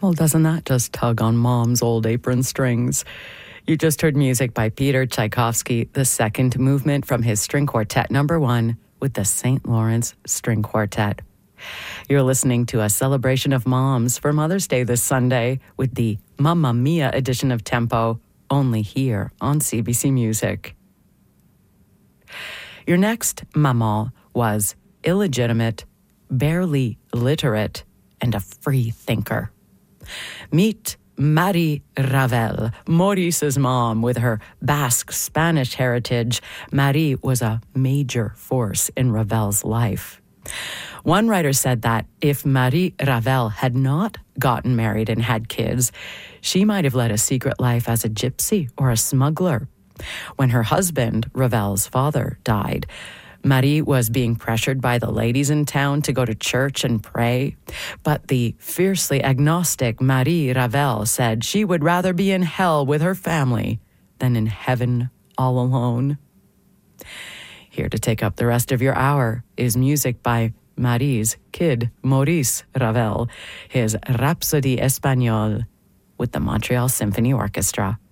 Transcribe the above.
Well, doesn't that just tug on Mom's old apron strings? You just heard music by Peter Tchaikovsky, the second movement from his String Quartet No. 1 with the St. Lawrence String Quartet. You're listening to a celebration of moms for Mother's Day this Sunday with the Mamma Mia edition of Tempo, only here on CBC Music. Your next maman was illegitimate, barely literate, and a free thinker. Meet Marie Ravel, Maurice's mom. With her Basque Spanish heritage, Marie was a major force in Ravel's life. One writer said that if Marie Ravel had not gotten married and had kids, she might have led a secret life as a gypsy or a smuggler. When her husband, Ravel's father, died, Marie was being pressured by the ladies in town to go to church and pray, but the fiercely agnostic Marie Ravel said she would rather be in hell with her family than in heaven all alone. Here to take up the rest of your hour is music by Marie's kid, Maurice Ravel, his Rhapsodie Espagnole with the Montreal Symphony Orchestra.